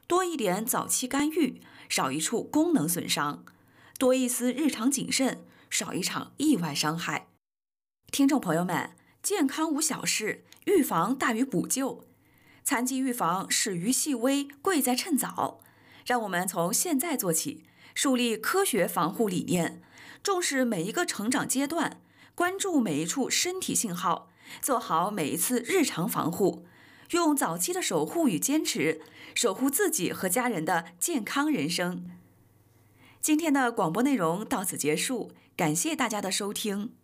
多一点早期干预，少一处功能损伤；多一丝日常谨慎，少一场意外伤害。听众朋友们，健康无小事，预防大于补救。残疾预防始于细微，贵在趁早。让我们从现在做起，树立科学防护理念，重视每一个成长阶段，关注每一处身体信号，做好每一次日常防护，用早期的守护与坚持，守护自己和家人的健康人生。今天的广播内容到此结束，感谢大家的收听。